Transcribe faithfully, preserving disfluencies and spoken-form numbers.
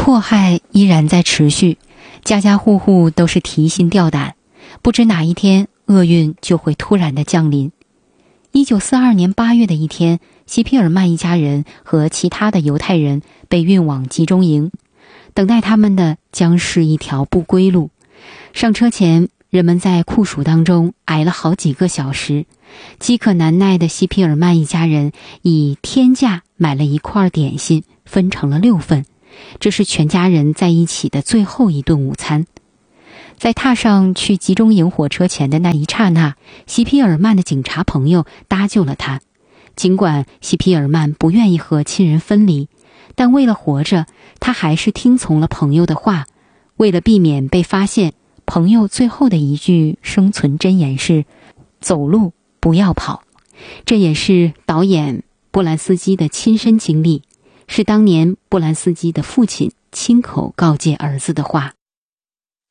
迫害依然在持续，家家户户都是提心吊胆，不知哪一天厄运就会突然的降临。一九四二年八月的一天，希皮尔曼一家人和其他的犹太人被运往集中营，等待他们的将是一条不归路。上车前，人们在酷暑当中挨了好几个小时，饥渴难耐的希皮尔曼一家人以天价买了一块点心，分成了六份，这是全家人在一起的最后一顿午餐。在踏上去集中营火车前的那一刹那，希皮尔曼的警察朋友搭救了他。尽管希皮尔曼不愿意和亲人分离，但为了活着，他还是听从了朋友的话。为了避免被发现，朋友最后的一句生存箴言是：走路不要跑。这也是导演波兰斯基的亲身经历，是当年波兰斯基的父亲亲口告诫儿子的话。